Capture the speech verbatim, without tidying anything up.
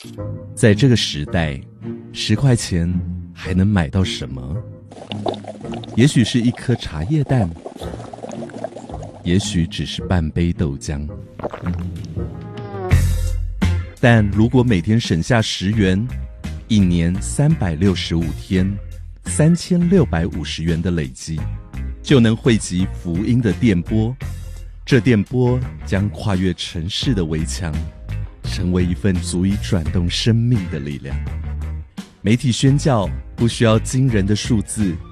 在这个时代，十块钱还能买到什么？也许是一颗茶叶蛋，也许只是半杯豆浆。但如果每天省下十元，一年三百六十五天，三千六百五十元的累积，就能汇集福音的电波。这电波将跨越城市的围墙，成为一份足以转动生命的力量。媒体宣教不需要惊人的数字，